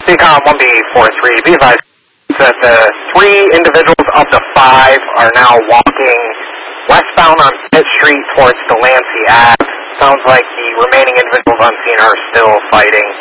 Decom 1B43, be advised that the 3 individuals up to 5 are now walking westbound on Pitt Street towards Delancey Ave. Sounds like the remaining individuals on scene are still fighting.